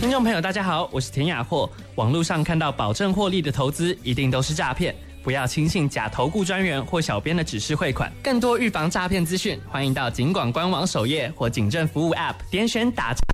听众朋友，大家好，我是田雅霍。网络上看到保证获利的投资，一定都是诈骗，不要轻信假投顾专员或小编的指示汇款。更多预防诈骗资讯，欢迎到警广官网首页或警政服务 App 点选打诈